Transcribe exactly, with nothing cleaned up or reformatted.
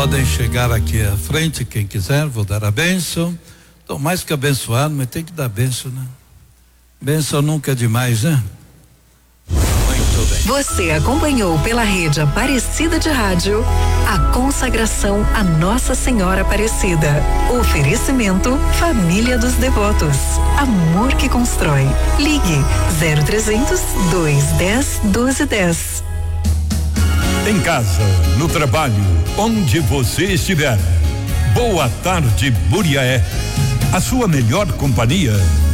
Podem chegar aqui à frente, quem quiser, vou dar a bênção. Estou mais que abençoado, mas tem que dar bênção, né? Bênção nunca é demais, né? Muito bem. Você acompanhou pela rede Aparecida de Rádio a consagração a Nossa Senhora Aparecida. Oferecimento Família dos Devotos. Amor que constrói. Ligue zero trezentos, dois dez, doze dez. Em casa, no trabalho, onde você estiver. Boa tarde, Buriaé. A sua melhor companhia